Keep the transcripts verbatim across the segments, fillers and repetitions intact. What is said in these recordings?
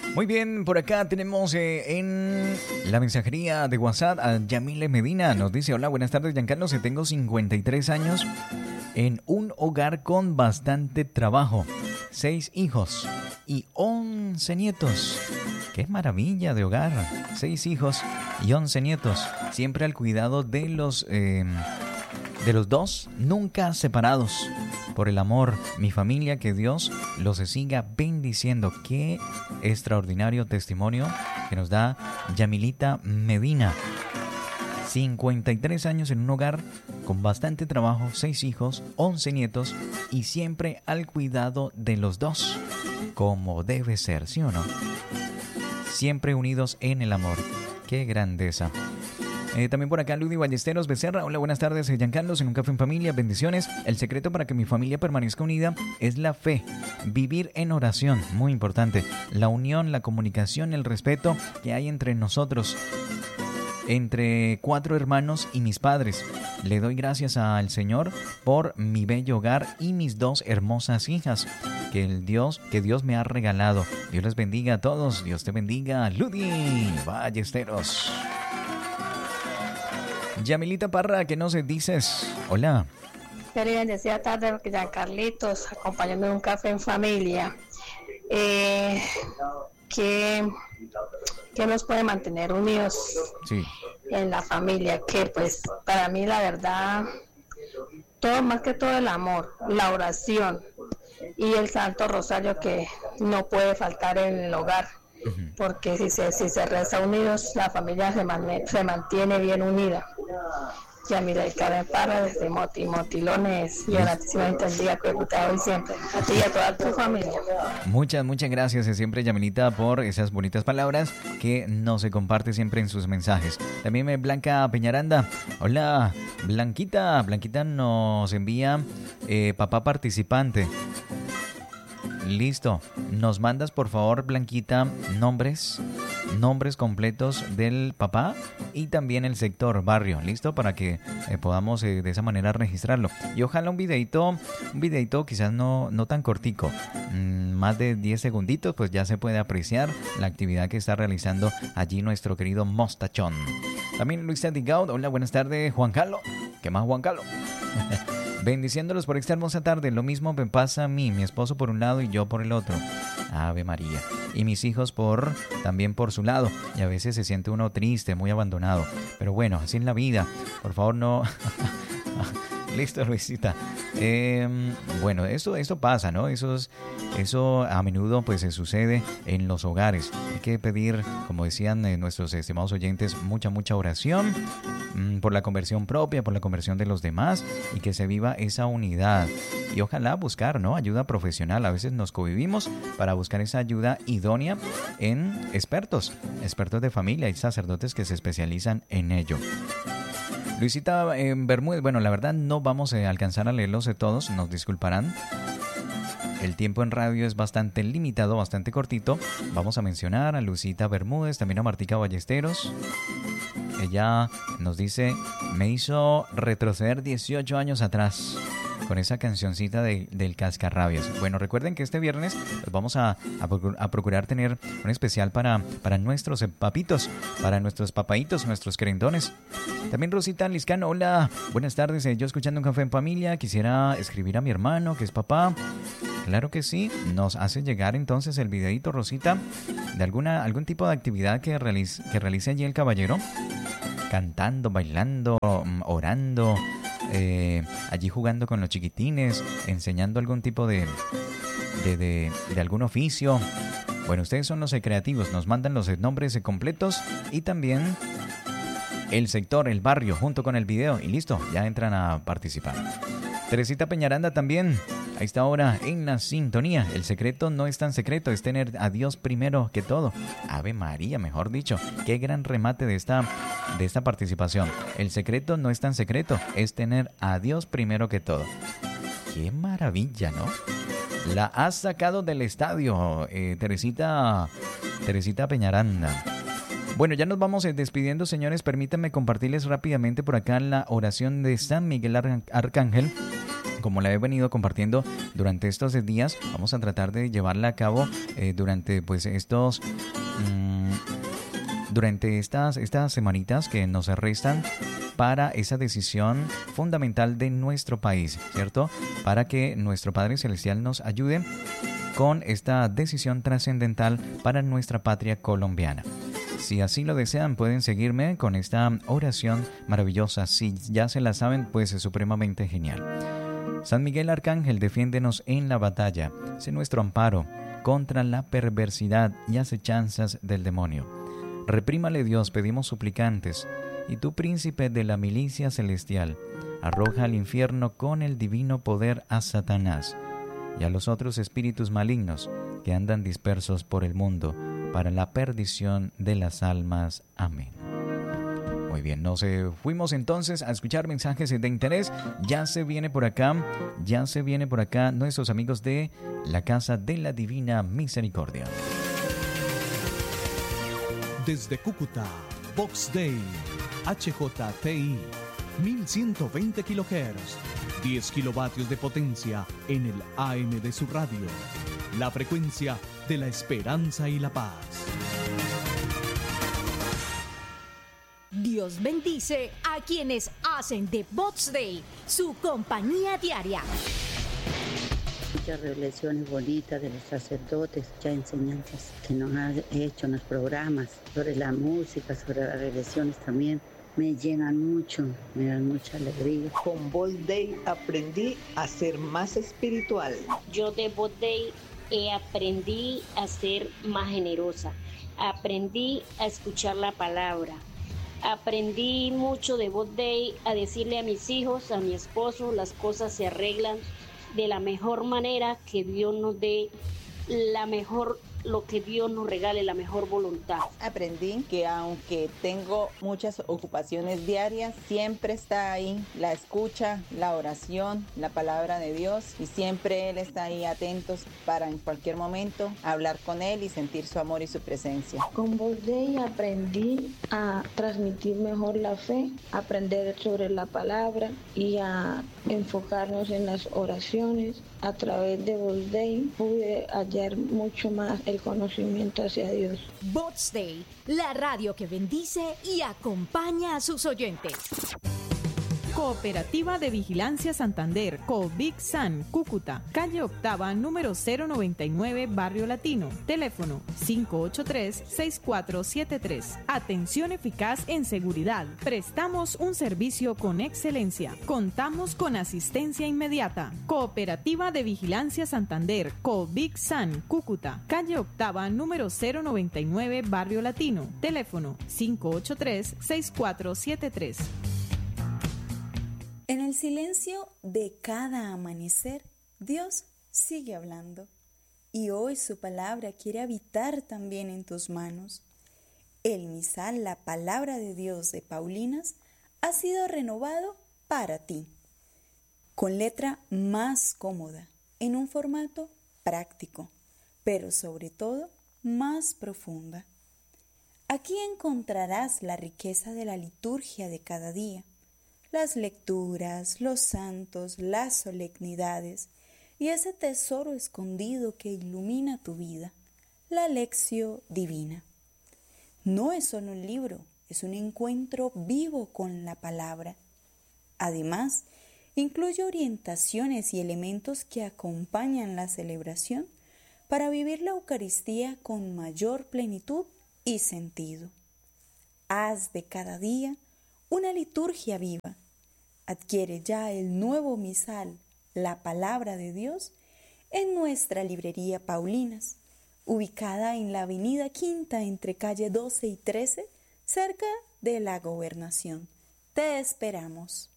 Muy bien, por acá tenemos eh, en la mensajería de WhatsApp a Yamile Medina. Nos dice: hola, buenas tardes, Giancarlo. Tengo cincuenta y tres años en un hogar con bastante trabajo. Seis hijos y once nietos. ¡Qué maravilla de hogar! Seis hijos y once nietos. Siempre al cuidado de los, eh, de los dos, nunca separados. Por el amor, mi familia, que Dios los siga bendiciendo. ¡Qué extraordinario testimonio que nos da Yamilita Medina! cincuenta y tres años en un hogar con bastante trabajo, seis hijos, once nietos y siempre al cuidado de los dos, como debe ser, ¿sí o no? Siempre unidos en el amor. ¡Qué grandeza! Eh, también por acá Ludy Ballesteros Becerra. Hola, buenas tardes, Giancarlo, en un café en familia, bendiciones. El secreto para que mi familia permanezca unida es la fe, vivir en oración, muy importante. La unión, la comunicación, el respeto que hay entre nosotros, entre cuatro hermanos y mis padres. Le doy gracias al Señor por mi bello hogar y mis dos hermosas hijas que el Dios, que Dios me ha regalado. Dios les bendiga a todos. Dios te bendiga, Ludy Ballesteros. Yamilita Parra, ¿qué nos dices? Hola. Feliz bendecida tarde, Giancarlitos, acompañándome en un café en familia. Eh, ¿qué, ¿Qué nos puede mantener unidos sí. en la familia? Que pues para mí la verdad, todo más que todo el amor, la oración y el Santo Rosario que no puede faltar en el hogar. Porque si se, si se reza unidos, la familia se, man, se mantiene bien unida. Ya mira, el Karen Parra desde Moti, Motilones, y garantísimamente el día que hoy siempre. A ti y a toda tu familia. Muchas, muchas gracias siempre, Yamilita, por esas bonitas palabras que nos se comparte siempre en sus mensajes. También me Blanca Peñaranda. Hola, Blanquita. Blanquita nos envía eh, papá participante. Listo. Nos mandas, por favor, Blanquita, nombres, nombres completos del papá y también el sector, barrio. Listo, para que eh, podamos eh, de esa manera registrarlo. Y ojalá un videito, un videito quizás no, no tan cortico, mmm, más de diez segunditos, pues ya se puede apreciar la actividad que está realizando allí nuestro querido Mostachón. También Luisa Digaud. Hola, buenas tardes, Juan Carlos. ¿Qué más, Juan Carlos? Bendiciéndolos por esta hermosa tarde. Lo mismo me pasa a mí, mi esposo por un lado y yo por el otro. Ave María. Y mis hijos por también por su lado. Y a veces se siente uno triste, muy abandonado. Pero bueno, así es la vida. Por favor, no... Listo, Luisita. Eh, bueno, esto, esto pasa, ¿no? Eso, es, eso a menudo pues se sucede en los hogares. Hay que pedir, como decían eh, nuestros estimados oyentes, mucha, mucha oración mmm, por la conversión propia, por la conversión de los demás y que se viva esa unidad. Y ojalá buscar, ¿no? Ayuda profesional. A veces nos convivimos para buscar esa ayuda idónea en expertos, expertos de familia y sacerdotes que se especializan en ello. Luisita eh, Bermúdez, bueno, la verdad no vamos a alcanzar a leerlos de todos, nos disculparán. El tiempo en radio es bastante limitado, bastante cortito. Vamos a mencionar a Luisita Bermúdez, también a Martica Ballesteros. Ella nos dice, me hizo retroceder dieciocho años atrás con esa cancioncita de, del Cascarrabias. Bueno, recuerden que este viernes pues vamos a, a, a procurar tener un especial para, para nuestros papitos, para nuestros papaitos, nuestros querendones. También Rosita Liscano, hola, buenas tardes, yo escuchando un café en familia, quisiera escribir a mi hermano que es papá. Claro que sí, nos hace llegar entonces el videito, Rosita, de alguna algún tipo de actividad que realice, que realice allí el caballero, cantando, bailando, orando, eh, allí jugando con los chiquitines, enseñando algún tipo de, de, de, de algún oficio. Bueno, ustedes son los creativos, nos mandan los nombres completos y también el sector, el barrio, junto con el video y listo, ya entran a participar. Teresita Peñaranda también, a esta hora en la sintonía. El secreto no es tan secreto, es tener a Dios primero que todo. Ave María, mejor dicho. Qué gran remate de esta, de esta participación. El secreto no es tan secreto, es tener a Dios primero que todo. Qué maravilla, ¿no? La has sacado del estadio, eh, Teresita, Teresita Peñaranda. Bueno, ya nos vamos despidiendo, señores. Permítanme compartirles rápidamente por acá la oración de San Miguel Arcángel. como la he venido compartiendo durante estos días, vamos a tratar de llevarla a cabo eh, durante pues estos mmm, durante estas, estas semanitas que nos restan para esa decisión fundamental de nuestro país, ¿cierto? Para que nuestro Padre Celestial nos ayude con esta decisión trascendental para nuestra patria colombiana. Si así lo desean, pueden seguirme con esta oración maravillosa. Si ya se la saben, pues es supremamente genial. San Miguel Arcángel, defiéndenos en la batalla. Sé nuestro amparo contra la perversidad y acechanzas del demonio. Reprímale, Dios, pedimos suplicantes, y tú, príncipe de la milicia celestial, arroja al infierno con el divino poder a Satanás y a los otros espíritus malignos que andan dispersos por el mundo para la perdición de las almas. Amén. Muy bien, nos eh, fuimos entonces a escuchar mensajes de interés. Ya se viene por acá, ya se viene por acá nuestros amigos de la Casa de la Divina Misericordia. Desde Cúcuta, Vox Day, H J T I, mil ciento veinte kilohertz, diez kilovatios de potencia en el A M de su radio. La frecuencia de la esperanza y la paz. Dios bendice a quienes hacen de Vox Day su compañía diaria. Muchas revelaciones bonitas de los sacerdotes, muchas enseñanzas que nos han hecho en los programas, sobre la música, sobre las revelaciones también. Me llenan mucho, me dan mucha alegría. Con Vox Day aprendí a ser más espiritual. Yo de Vox Day eh, aprendí a ser más generosa, aprendí a escuchar la palabra. Aprendí mucho de Vox Day a decirle a mis hijos, a mi esposo, las cosas se arreglan de la mejor manera, que Dios nos dé la mejor, lo que Dios nos regale, la mejor voluntad. Aprendí que aunque tengo muchas ocupaciones diarias, siempre está ahí la escucha, la oración, la palabra de Dios, y siempre Él está ahí atentos para en cualquier momento hablar con Él y sentir su amor y su presencia. Con Vox Day aprendí a transmitir mejor la fe, aprender sobre la palabra y a enfocarnos en las oraciones. A través de Vox Day pude hallar mucho más el conocimiento hacia Dios. Vox Day, la radio que bendice y acompaña a sus oyentes. Cooperativa de Vigilancia Santander, COVIG-SAN, Cúcuta, calle Octava, número cero noventa y nueve, Barrio Latino. Teléfono cinco ocho tres, seis cuatro siete tres. Atención eficaz en seguridad. Prestamos un servicio con excelencia. Contamos con asistencia inmediata. Cooperativa de Vigilancia Santander, COVIG-SAN, Cúcuta, calle Octava, número cero noventa y nueve, Barrio Latino. Teléfono cinco ocho tres, seis cuatro siete tres. En el silencio de cada amanecer, Dios sigue hablando. Y hoy su palabra quiere habitar también en tus manos. El misal, la palabra de Dios de Paulinas, ha sido renovado para ti. Con letra más cómoda, en un formato práctico, pero sobre todo más profunda. Aquí encontrarás la riqueza de la liturgia de cada día, las lecturas, los santos, las solemnidades y ese tesoro escondido que ilumina tu vida, la Lección Divina. No es solo un libro, es un encuentro vivo con la palabra. Además, incluye orientaciones y elementos que acompañan la celebración para vivir la Eucaristía con mayor plenitud y sentido. Haz de cada día una liturgia viva. Adquiere ya el nuevo misal, la palabra de Dios, en nuestra librería Paulinas, ubicada en la avenida Quinta entre calle doce y trece, cerca de la Gobernación. Te esperamos.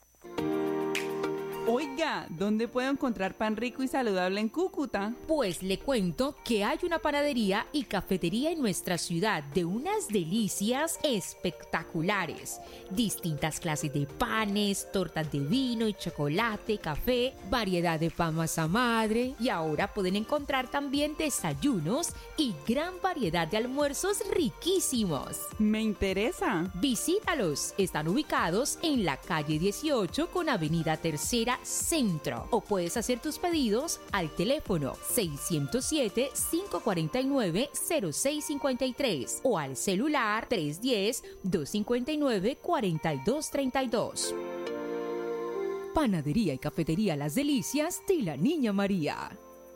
Oiga, ¿dónde puedo encontrar pan rico y saludable en Cúcuta? Pues le cuento que hay una panadería y cafetería en nuestra ciudad de unas delicias espectaculares. Distintas clases de panes, tortas de vino y chocolate, café, variedad de pan masa madre, y ahora pueden encontrar también desayunos y gran variedad de almuerzos riquísimos. Me interesa. Visítalos. Están ubicados en la calle dieciocho con avenida Tercera Cafetería Centro. O puedes hacer tus pedidos al teléfono seiscientos siete, cinco cuatro nueve, cero seis cinco tres o al celular tres uno cero, dos cinco nueve, cuatro dos tres dos. Panadería y Cafetería Las Delicias de la Niña María.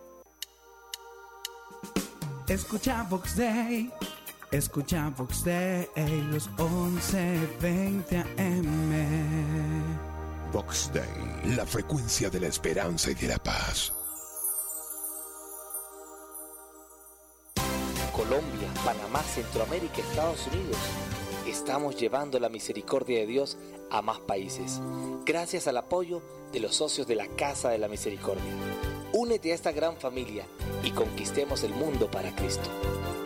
Escucha Vox Day, escucha Vox Day, los once veinte A M. Vox Day, la frecuencia de la esperanza y de la paz. Colombia, Panamá, Centroamérica, Estados Unidos. Estamos llevando la misericordia de Dios a más países, gracias al apoyo de los socios de la Casa de la Misericordia. Únete a esta gran familia y conquistemos el mundo para Cristo.